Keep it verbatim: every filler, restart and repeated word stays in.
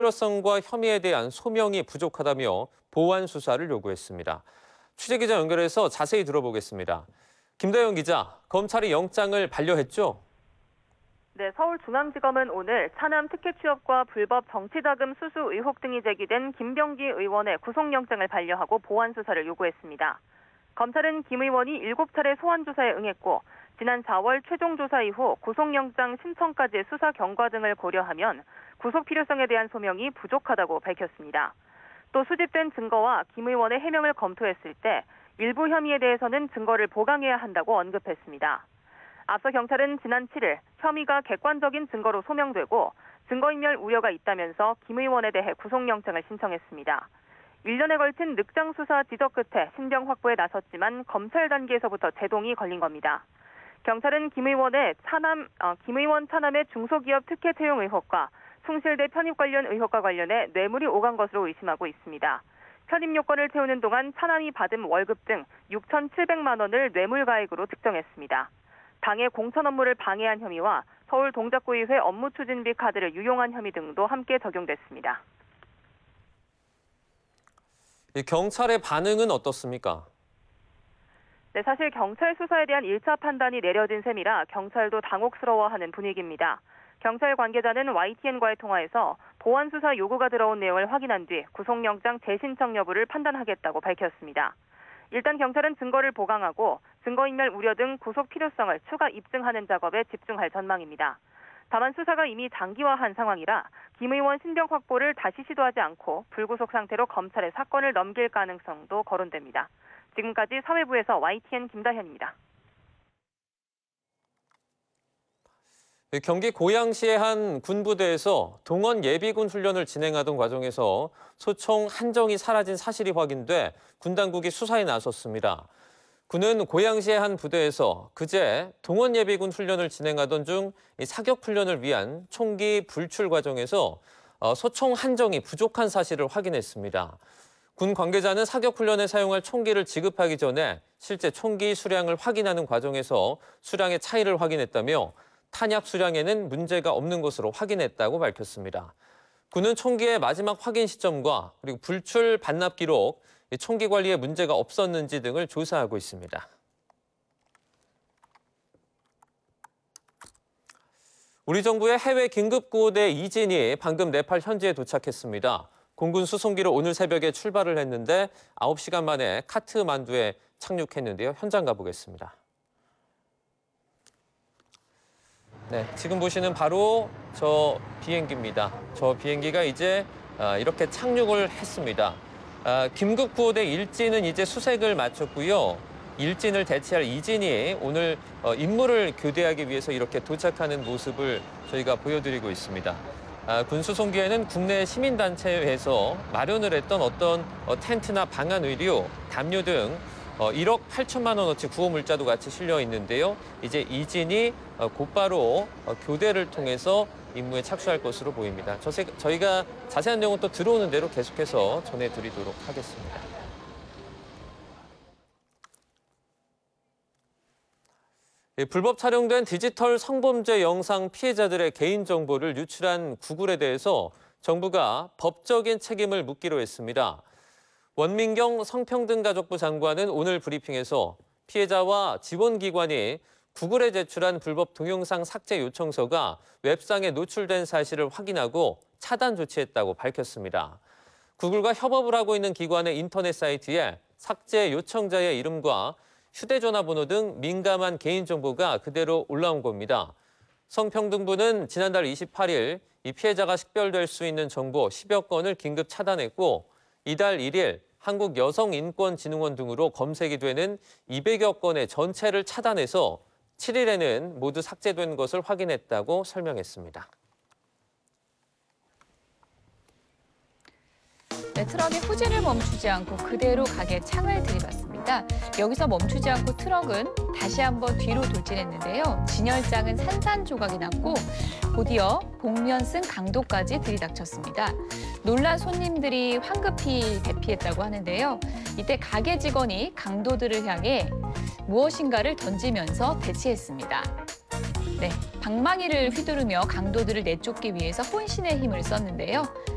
필요성과 혐의에 대한 소명이 부족하다며 보완 수사를 요구했습니다. 취재기자 연결해서 자세히 들어보겠습니다. 김다영 기자, 검찰이 영장을 반려했죠? 네, 서울중앙지검은 오늘 차남 특혜 취업과 불법 정치자금 수수 의혹 등이 제기된 김병기 의원의 구속영장을 반려하고 보완 수사를 요구했습니다. 검찰은 김 의원이 일곱 차례 소환 조사에 응했고 지난 사월 최종 조사 이후 구속영장 신청까지의 수사 경과 등을 고려하면 구속 필요성에 대한 소명이 부족하다고 밝혔습니다. 또 수집된 증거와 김 의원의 해명을 검토했을 때 일부 혐의에 대해서는 증거를 보강해야 한다고 언급했습니다. 앞서 경찰은 지난 칠일 혐의가 객관적인 증거로 소명되고 증거인멸 우려가 있다면서 김 의원에 대해 구속영장을 신청했습니다. 일 년에 걸친 늑장 수사 지적 끝에 신병 확보에 나섰지만 검찰 단계에서부터 제동이 걸린 겁니다. 경찰은 김 의원의 차남, 어, 김 의원 차남의 중소기업 특혜 채용 의혹과 숭실대 편입 관련 의혹과 관련해 뇌물이 오간 것으로 의심하고 있습니다. 편입 요건을 채우는 동안 차남이 받은 월급 등 육천칠백만 원을 뇌물가액으로 측정했습니다. 당의 공천 업무를 방해한 혐의와 서울 동작구의회 업무 추진비 카드를 유용한 혐의 등도 함께 적용됐습니다. 이 경찰의 반응은 어떻습니까? 네, 사실 경찰 수사에 대한 일 차 판단이 내려진 셈이라 경찰도 당혹스러워하는 분위기입니다. 경찰 관계자는 와이티엔과의 통화에서 보완 수사 요구가 들어온 내용을 확인한 뒤 구속영장 재신청 여부를 판단하겠다고 밝혔습니다. 일단 경찰은 증거를 보강하고 증거인멸 우려 등 구속 필요성을 추가 입증하는 작업에 집중할 전망입니다. 다만 수사가 이미 장기화한 상황이라 김 의원 신병 확보를 다시 시도하지 않고 불구속 상태로 검찰에 사건을 넘길 가능성도 거론됩니다. 지금까지 사회부에서 와이티엔 김다현입니다. 경기 고양시의 한 군부대에서 동원 예비군 훈련을 진행하던 과정에서 소총 한정이 사라진 사실이 확인돼 군 당국이 수사에 나섰습니다. 군은 고양시의 한 부대에서 그제 동원 예비군 훈련을 진행하던 중 사격 훈련을 위한 총기 불출 과정에서 소총 한정이 부족한 사실을 확인했습니다. 군 관계자는 사격 훈련에 사용할 총기를 지급하기 전에 실제 총기 수량을 확인하는 과정에서 수량의 차이를 확인했다며 탄약 수량에는 문제가 없는 것으로 확인했다고 밝혔습니다. 군은 총기의 마지막 확인 시점과 그리고 불출 반납 기록, 총기 관리에 문제가 없었는지 등을 조사하고 있습니다. 우리 정부의 해외 긴급구호대 이진이 방금 네팔 현지에 도착했습니다. 공군 수송기로 오늘 새벽에 출발을 했는데 아홉 시간 만에 카트만두에 착륙했는데요. 현장 가보겠습니다. 네, 지금 보시는 바로 저 비행기입니다. 저 비행기가 이제 이렇게 착륙을 했습니다. 긴급구호대 일진은 이제 수색을 마쳤고요. 일진을 대체할 이진이 오늘 임무를 교대하기 위해서 이렇게 도착하는 모습을 저희가 보여드리고 있습니다. 군수송기에는 국내 시민단체에서 마련을 했던 어떤 텐트나 방한 의료, 담요 등 일억 팔천만 원어치 구호물자도 같이 실려 있는데요. 이제 이진이 곧바로 교대를 통해서 임무에 착수할 것으로 보입니다. 저희가 자세한 내용은 또 들어오는 대로 계속해서 전해드리도록 하겠습니다. 불법 촬영된 디지털 성범죄 영상 피해자들의 개인정보를 유출한 구글에 대해서 정부가 법적인 책임을 묻기로 했습니다. 원민경 성평등가족부 장관은 오늘 브리핑에서 피해자와 지원기관이 구글에 제출한 불법 동영상 삭제 요청서가 웹상에 노출된 사실을 확인하고 차단 조치했다고 밝혔습니다. 구글과 협업을 하고 있는 기관의 인터넷 사이트에 삭제 요청자의 이름과 휴대전화번호 등 민감한 개인정보가 그대로 올라온 겁니다. 성평등부는 지난달 이십팔일 이 피해자가 식별될 수 있는 정보 십여 건을 긴급 차단했고 이달 일일 한국여성인권진흥원 등으로 검색이 되는 이백여 건의 전체를 차단해서 칠일에는 모두 삭제된 것을 확인했다고 설명했습니다. 네, 트럭이 후진을 멈추지 않고 그대로 가게 창을 들이받습니다. 여기서 멈추지 않고 트럭은 다시 한번 뒤로 돌진했는데요. 진열장은 산산조각이 났고 곧이어 복면 쓴 강도까지 들이닥쳤습니다. 놀란 손님들이 황급히 대피했다고 하는데요. 이때 가게 직원이 강도들을 향해 무엇인가를 던지면서 대치했습니다. 네, 방망이를 휘두르며 강도들을 내쫓기 위해서 혼신의 힘을 썼는데요.